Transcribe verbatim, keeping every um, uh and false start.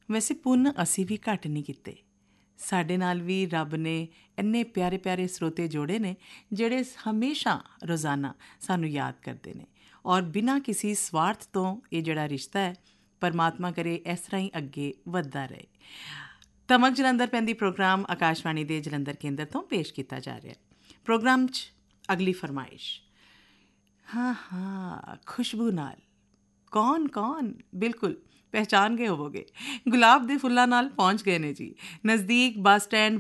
ਵੈਸੇ ਪੁੰਨ ਅਸੀਂ ਵੀ ਘੱਟ ਨਹੀਂ ਕੀਤੇ। ਸਾਡੇ ਨਾਲ ਵੀ ਰੱਬ ਨੇ ਇੰਨੇ ਪਿਆਰੇ ਪਿਆਰੇ ਸਰੋਤੇ ਜੋੜੇ ਨੇ ਜਿਹੜੇ ਹਮੇਸ਼ਾ ਰੋਜ਼ਾਨਾ ਸਾਨੂੰ ਯਾਦ ਕਰਦੇ ਨੇ, ਔਰ ਬਿਨਾਂ ਕਿਸੇ ਸਵਾਰਥ ਤੋਂ ਇਹ ਜਿਹੜਾ ਰਿਸ਼ਤਾ ਹੈ ਪਰਮਾਤਮਾ ਕਰੇ ਇਸ ਤਰ੍ਹਾਂ ਹੀ ਅੱਗੇ ਵੱਧਦਾ ਰਹੇ। ਤਮਕ ਜਲੰਧਰ ਪੈਂਦੀ ਪ੍ਰੋਗਰਾਮ ਆਕਾਸ਼ਵਾਣੀ ਦੇ ਜਲੰਧਰ ਕੇਂਦਰ ਤੋਂ ਪੇਸ਼ ਕੀਤਾ ਜਾ ਰਿਹਾ। ਪ੍ਰੋਗਰਾਮ 'ਚ ਅਗਲੀ ਫਰਮਾਇਸ਼, ਹਾਂ ਹਾਂ ਖੁਸ਼ਬੂ ਨਾਲ, ਕੌਣ ਕੌਣ ਬਿਲਕੁਲ ਪਹਿਚਾਨ ਗਏ ਹੋਵੋਗੇ, ਗੁਲਾਬ ਦੇ ਫੁੱਲਾਂ ਨਾਲ ਪਹੁੰਚ ਗਏ ਨੇ ਜੀ। ਨਜ਼ਦੀਕ ਬੱਸ ਸਟੈਂਡ